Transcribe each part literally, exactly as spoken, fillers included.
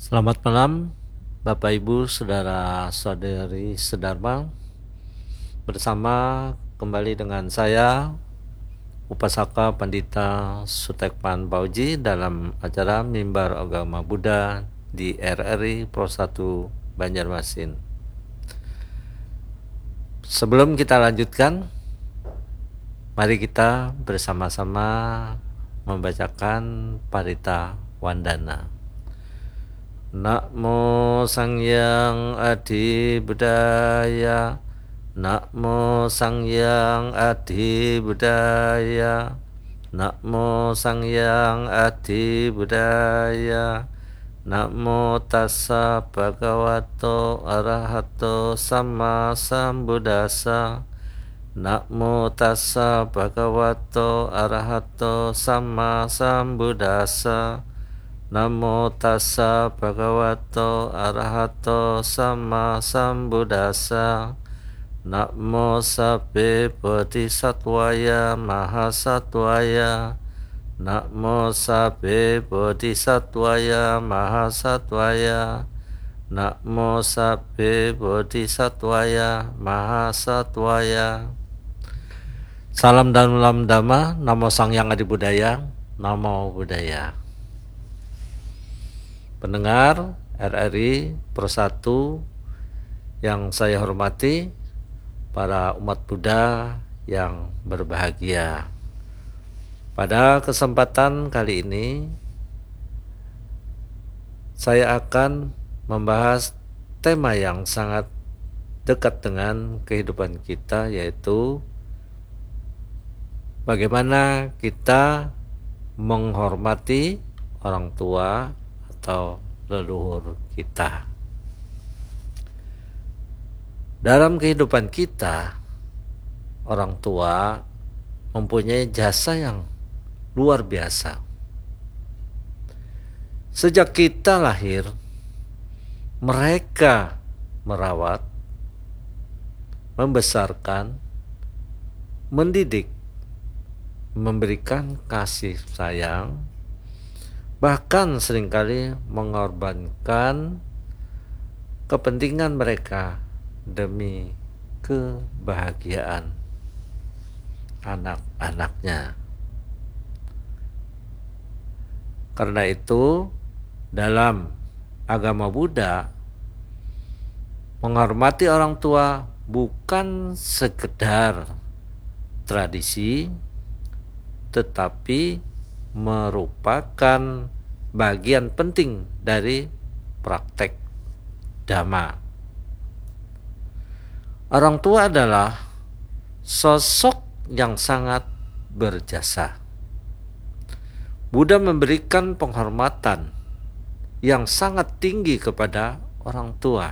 Selamat malam, Bapak Ibu, Saudara Saudari Sedharma. Bersama kembali dengan saya, Upasaka Pandita Sutekman Pauji dalam acara Mimbar Agama Buddha di R R I Pro satu Banjarmasin. Sebelum kita lanjutkan, mari kita bersama-sama membacakan Parita Wandana. Namo Sangyang Adi Budaya, Namo Sangyang Adi Budaya, Namo Sangyang Adi Budaya, Namo Tassa Bhagavato Arahato Sama Sambuddhassa, Namo Tassa Bhagavato Arahato Sama Sambuddhassa, Namo Tassa Bhagavato Arahato Sama Sambuddhassa, Namo Sabbe Bodhisattvaya Mahasattvaya, Namo Sabbe Bodhisattvaya Mahasattvaya, Namo Sabbe Bodhisattvaya Mahasattvaya. Salam dalam Dhamma, Namo Sangyang Adi Budaya, Namo Buddhaya. Pendengar R R I Pro satu yang saya hormati, para umat Buddha yang berbahagia. Pada kesempatan kali ini saya akan membahas tema yang sangat dekat dengan kehidupan kita, yaitu bagaimana kita menghormati orang tua atau leluhur kita. Dalam kehidupan kita, orang tua mempunyai jasa yang luar biasa. Sejak kita lahir, mereka merawat, membesarkan, mendidik, memberikan kasih sayang, bahkan seringkali mengorbankan kepentingan mereka demi kebahagiaan anak-anaknya. Karena itu, dalam agama Buddha, menghormati orang tua bukan sekedar tradisi, tetapi merupakan bagian penting dari praktek Dhamma. Orang tua adalah sosok yang sangat berjasa. Buddha memberikan penghormatan yang sangat tinggi kepada orang tua.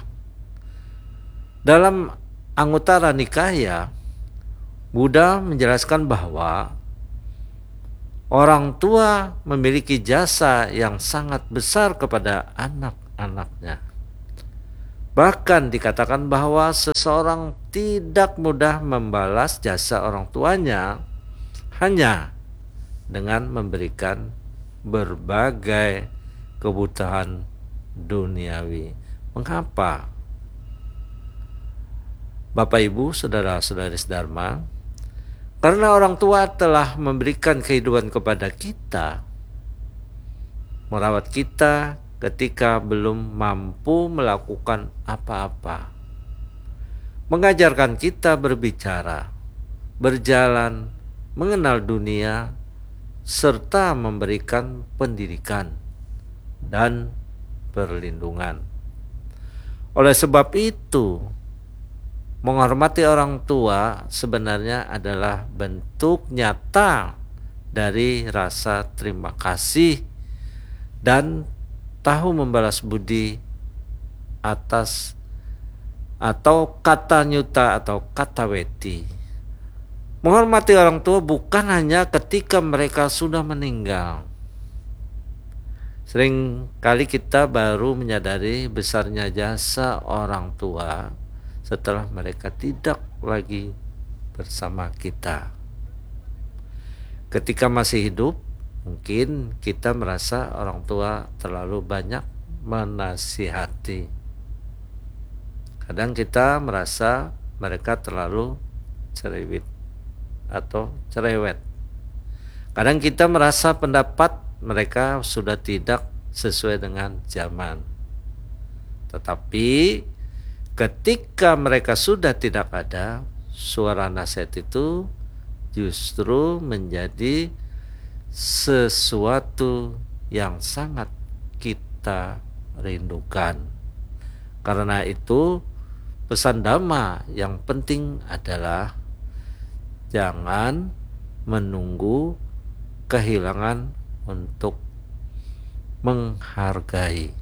Dalam Anguttara Nikaya, Buddha menjelaskan bahwa orang tua memiliki jasa yang sangat besar kepada anak-anaknya. Bahkan dikatakan bahwa seseorang tidak mudah membalas jasa orang tuanya hanya dengan memberikan berbagai kebutuhan duniawi. Mengapa? Bapak Ibu, Saudara-saudari Dharma, karena orang tua telah memberikan kehidupan kepada kita, merawat kita ketika belum mampu melakukan apa-apa, mengajarkan kita berbicara, berjalan, mengenal dunia, serta memberikan pendidikan dan perlindungan. Oleh sebab itu, menghormati orang tua sebenarnya adalah bentuk nyata dari rasa terima kasih dan tahu membalas budi atas atau kata nyuta atau kata weti. Menghormati orang tua bukan hanya ketika mereka sudah meninggal. Sering kali kita baru menyadari besarnya jasa orang tua setelah mereka tidak lagi bersama kita. Ketika masih hidup, mungkin kita merasa orang tua terlalu banyak menasihati. Kadang kita merasa mereka terlalu cerewet atau cerewet. Kadang kita merasa pendapat mereka sudah tidak sesuai dengan zaman. Tetapi ketika mereka sudah tidak ada, suara nasihat itu justru menjadi sesuatu yang sangat kita rindukan. Karena itu pesan Dhamma yang penting adalah jangan menunggu kehilangan untuk menghargai.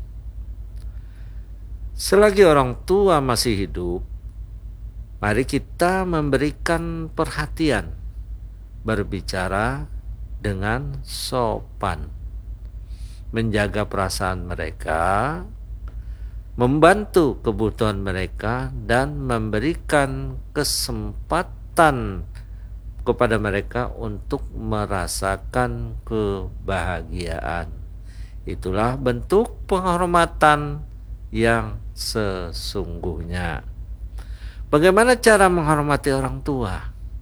Selagi orang tua masih hidup, mari kita memberikan perhatian, berbicara dengan sopan, menjaga perasaan mereka, membantu kebutuhan mereka, dan memberikan kesempatan kepada mereka untuk merasakan kebahagiaan. Itulah bentuk penghormatan yang sesungguhnya. Bagaimana cara menghormati orang tua?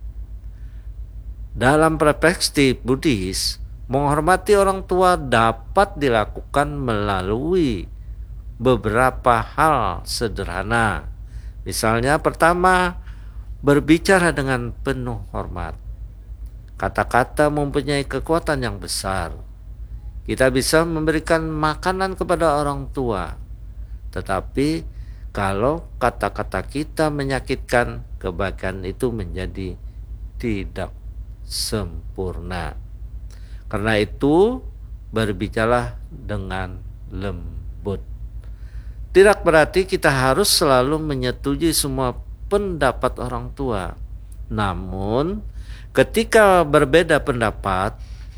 Dalam perspektif Buddhis, menghormati orang tua dapat dilakukan melalui beberapa hal sederhana. Misalnya pertama, berbicara dengan penuh hormat. Kata-kata mempunyai kekuatan yang besar. Kita bisa memberikan makanan kepada orang tua, tetapi kalau kata-kata kita menyakitkan, kebaikan itu menjadi tidak sempurna. Karena itu, berbicaralah dengan lembut. Tidak berarti kita harus selalu menyetujui semua pendapat orang tua. Namun, ketika berbeda pendapat,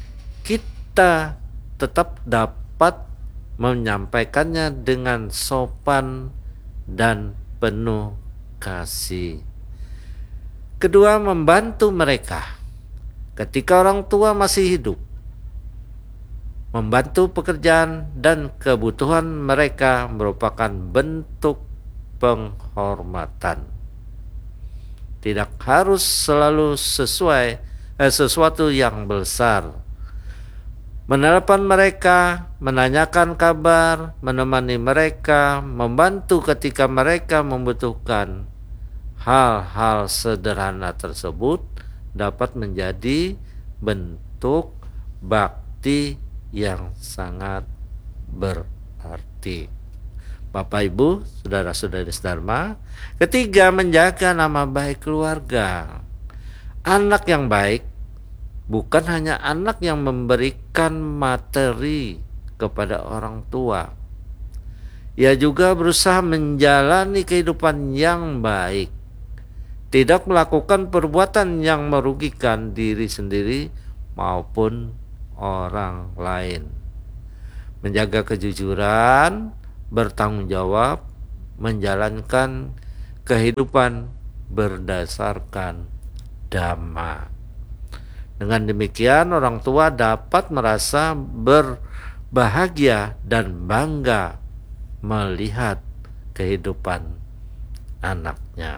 kita tetap dapat menyampaikannya dengan sopan dan penuh kasih. Kedua, membantu mereka ketika orang tua masih hidup. Membantu pekerjaan dan kebutuhan mereka merupakan bentuk penghormatan. Tidak harus selalu sesuai eh, sesuatu yang besar. Menelepon mereka, menanyakan kabar, menemani mereka, membantu ketika mereka membutuhkan. Hal-hal sederhana tersebut dapat menjadi bentuk bakti yang sangat berarti. Bapak Ibu, saudara-saudari Dharma. Ketiga, menjaga nama baik keluarga. Anak yang baik bukan hanya anak yang memberikan materi kepada orang tua. Ia juga berusaha menjalani kehidupan yang baik. Tidak melakukan perbuatan yang merugikan diri sendiri maupun orang lain. Menjaga kejujuran, bertanggung jawab, menjalankan kehidupan berdasarkan Dhamma. Dengan demikian orang tua dapat merasa berbahagia dan bangga melihat kehidupan anaknya.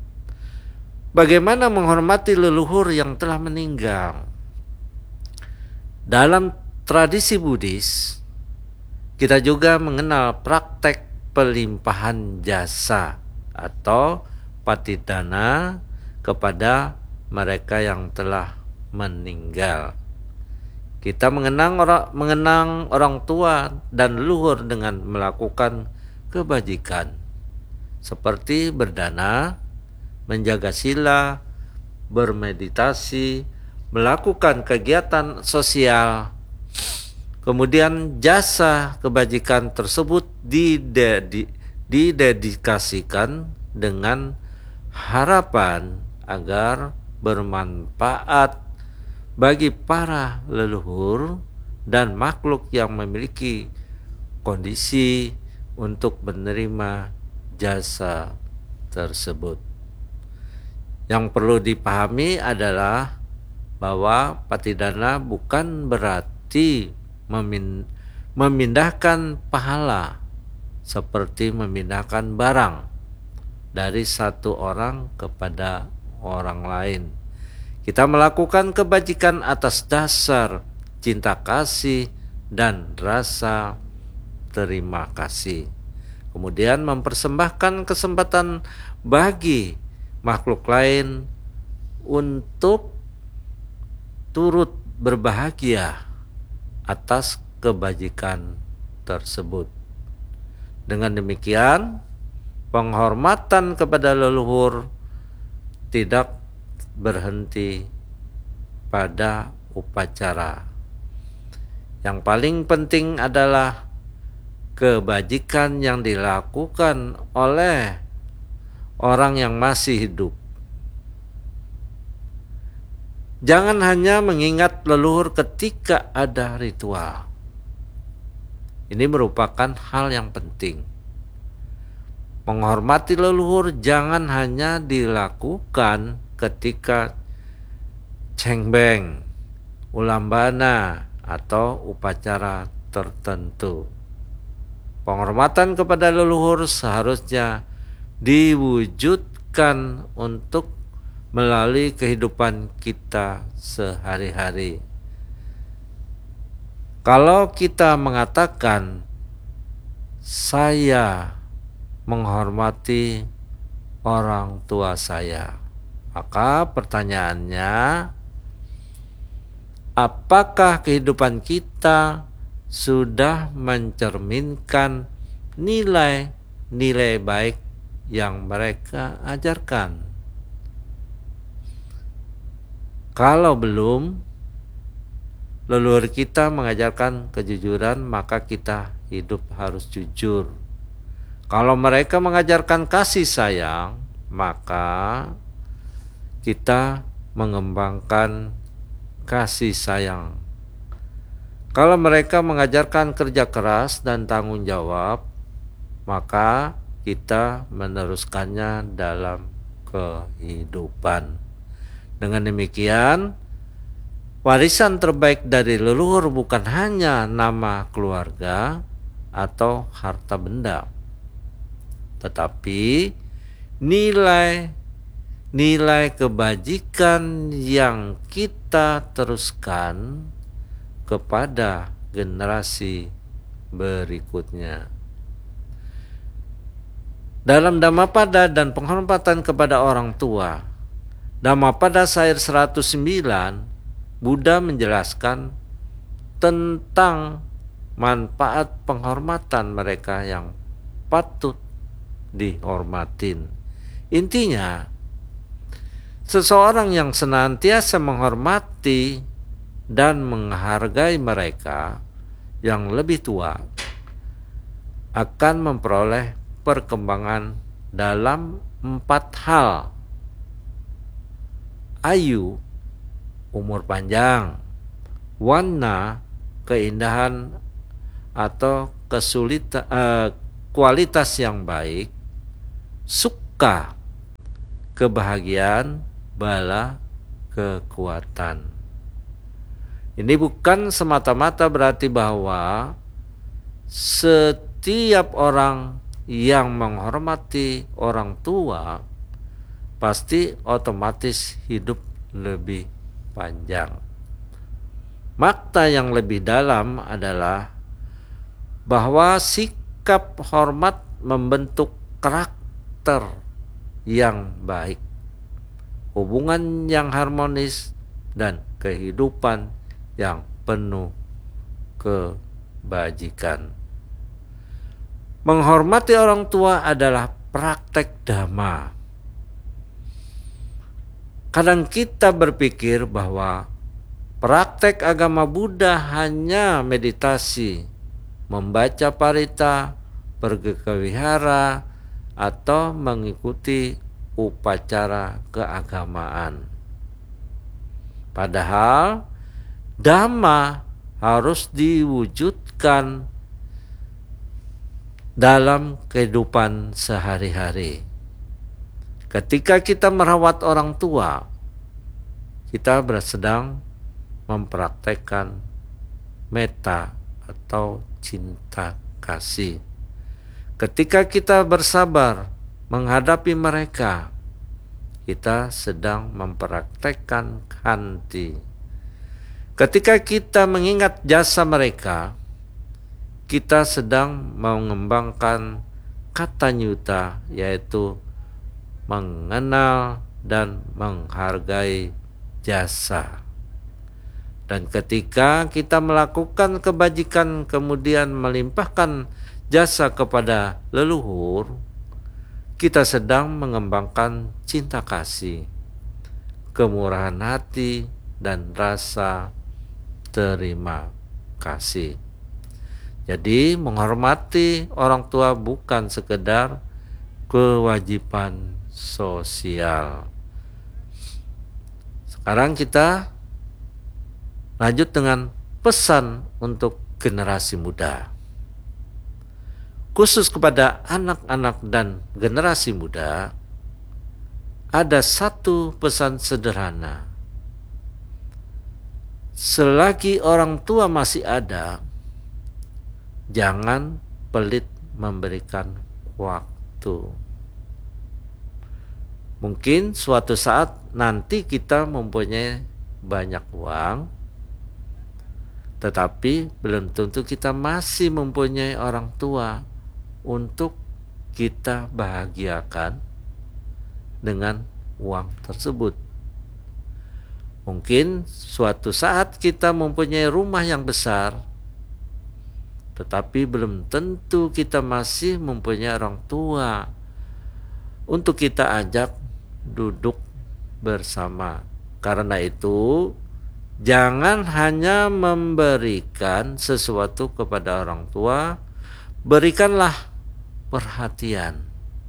Bagaimana menghormati leluhur yang telah meninggal? Dalam tradisi Buddhis, kita juga mengenal praktek pelimpahan jasa atau patidana kepada mereka yang telah meninggal. Kita mengenang orang, mengenang orang tua dan leluhur dengan melakukan kebajikan seperti berdana, menjaga sila, bermeditasi, melakukan kegiatan sosial. Kemudian jasa kebajikan tersebut didedi, didedikasikan dengan harapan agar bermanfaat bagi para leluhur dan makhluk yang memiliki kondisi untuk menerima jasa tersebut. Yang perlu dipahami adalah bahwa patidana bukan berarti memin, memindahkan pahala seperti memindahkan barang dari satu orang kepada orang lain. Kita melakukan kebajikan atas dasar cinta kasih dan rasa terima kasih. Kemudian mempersembahkan kesempatan bagi makhluk lain untuk turut berbahagia atas kebajikan tersebut. Dengan demikian, penghormatan kepada leluhur tidak berhenti pada upacara. Yang paling penting adalah kebajikan yang dilakukan oleh orang yang masih hidup. Jangan hanya mengingat leluhur ketika ada ritual. Ini merupakan hal yang penting. Menghormati leluhur jangan hanya dilakukan ketika cengbeng, ulambana, atau upacara tertentu. Penghormatan kepada leluhur seharusnya diwujudkan untuk melalui kehidupan kita sehari-hari. Kalau kita mengatakan saya menghormati orang tua saya, maka pertanyaannya, apakah kehidupan kita sudah mencerminkan nilai-nilai baik yang mereka ajarkan? Kalau belum, leluhur kita mengajarkan kejujuran, maka kita hidup harus jujur. Kalau mereka mengajarkan kasih sayang, maka kita mengembangkan kasih sayang. Kalau mereka mengajarkan kerja keras dan tanggung jawab, maka kita meneruskannya dalam kehidupan. Dengan demikian, warisan terbaik dari leluhur bukan hanya nama keluarga atau harta benda, tetapi nilai-nilai kebajikan yang kita teruskan kepada generasi berikutnya. Dalam Dhammapada dan penghormatan kepada orang tua, Dhammapada Sair seratus sembilan, Buddha menjelaskan tentang manfaat penghormatan mereka yang patut dihormatin. Intinya, seseorang yang senantiasa menghormati dan menghargai mereka yang lebih tua akan memperoleh perkembangan dalam empat hal: ayu, umur panjang; warna, keindahan atau kesulitan, eh, kualitas yang baik; sukha, kebahagiaan; bala, kekuatan. Ini bukan semata-mata berarti bahwa setiap orang yang menghormati orang tua pasti otomatis hidup lebih panjang. Makna yang lebih dalam adalah bahwa sikap hormat membentuk karakter yang baik, hubungan yang harmonis, dan kehidupan yang penuh kebajikan. Menghormati orang tua adalah praktek dhamma. Kadang kita berpikir bahwa praktek agama Buddha hanya meditasi, membaca parita, pergi ke wihara, atau mengikuti upacara keagamaan. Padahal dhamma harus diwujudkan dalam kehidupan sehari-hari. Ketika kita merawat orang tua, kita sedang mempraktekkan metta atau cinta kasih. Ketika kita bersabar menghadapi mereka, kita sedang mempraktekkan khanti. Ketika kita mengingat jasa mereka, kita sedang mengembangkan kata nyuta, yaitu mengenal dan menghargai jasa. Dan ketika kita melakukan kebajikan kemudian melimpahkan jasa kepada leluhur, kita sedang mengembangkan cinta kasih, kemurahan hati, dan rasa terima kasih. Jadi menghormati orang tua bukan sekedar kewajiban sosial. Sekarang kita lanjut dengan pesan untuk generasi muda. Khusus kepada anak-anak dan generasi muda, ada satu pesan sederhana. Selagi orang tua masih ada, jangan pelit memberikan waktu. Mungkin suatu saat nanti kita mempunyai banyak uang, tetapi belum tentu kita masih mempunyai orang tua untuk kita bahagiakan dengan uang tersebut. Mungkin suatu saat kita mempunyai rumah yang besar, tetapi belum tentu kita masih mempunyai orang tua untuk kita ajak duduk bersama. Karena itu, jangan hanya memberikan sesuatu kepada orang tua, berikanlah perhatian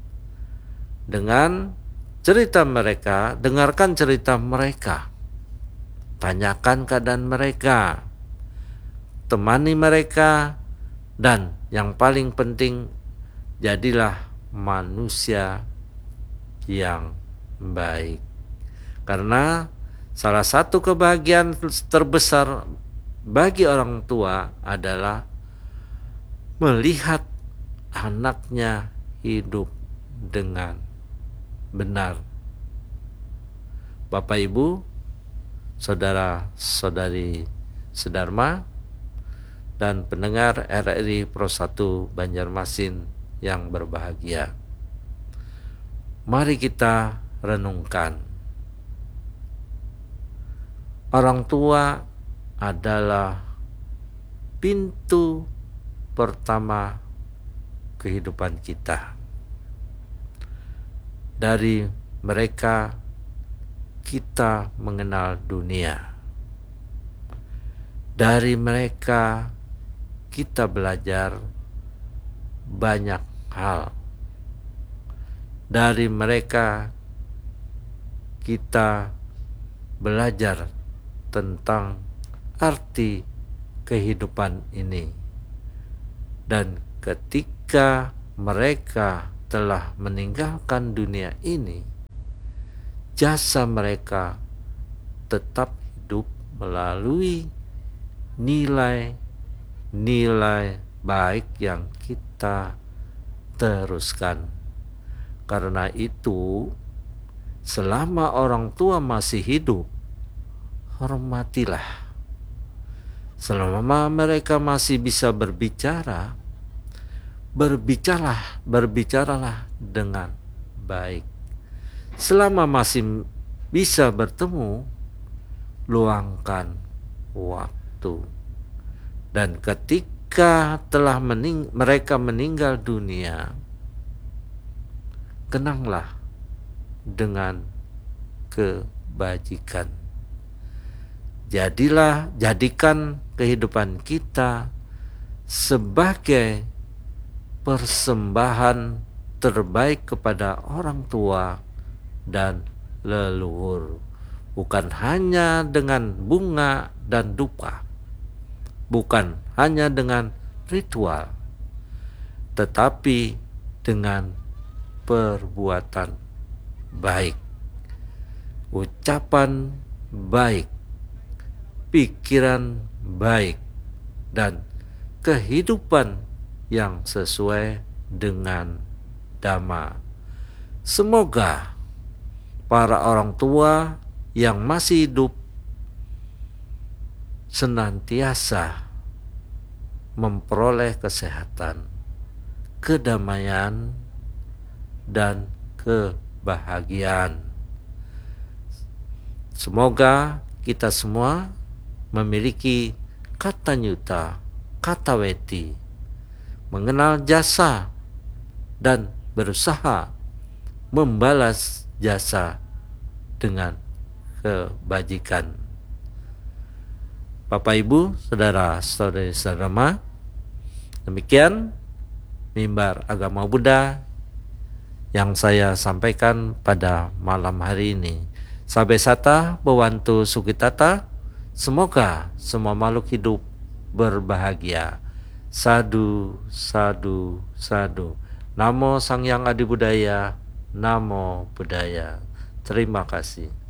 dengan cerita mereka, dengarkan cerita mereka, tanyakan keadaan mereka, temani mereka, dan yang paling penting, jadilah manusia yang baik. Karena salah satu kebahagiaan terbesar bagi orang tua adalah melihat anaknya hidup dengan benar. Bapak Ibu, saudara-saudari sedharma, dan pendengar R R I Pro satu Banjarmasin yang berbahagia, mari kita renungkan. Orang tua adalah pintu pertama kehidupan kita. Dari mereka kita mengenal dunia. Dari mereka kita belajar banyak hal. Dari mereka kita belajar tentang arti kehidupan ini. Dan ketika mereka telah meninggalkan dunia ini, jasa mereka tetap hidup melalui nilai-nilai baik yang kita teruskan. Karena itu, selama orang tua masih hidup, hormatilah. Selama mereka masih bisa berbicara, berbicaralah, berbicaralah dengan baik. Selama masih bisa bertemu, luangkan waktu. Dan ketika telah mening- mereka meninggal dunia, kenanglah dengan kebajikan. Jadilah, jadikan kehidupan kita sebagai persembahan terbaik kepada orang tua dan leluhur, bukan hanya dengan bunga dan dupa, bukan hanya dengan ritual, tetapi dengan perbuatan baik, ucapan baik, pikiran baik, dan kehidupan yang sesuai dengan Dhamma. Semoga para orang tua yang masih hidup senantiasa memperoleh kesehatan, kedamaian, dan kebahagiaan. Semoga kita semua memiliki kata nyuta, kata weti, mengenal jasa dan berusaha membalas jasa dengan kebajikan. Bapak Ibu, Saudara Saudari Sarama, demikian mimbar agama Buddha yang saya sampaikan pada malam hari ini. Sabe sata bewantu sukitata, semoga semua makhluk hidup berbahagia. Sadu, sadu, sadu. Namo Sang Hyang Adi Budaya, Namo Buddhaya. Terima kasih.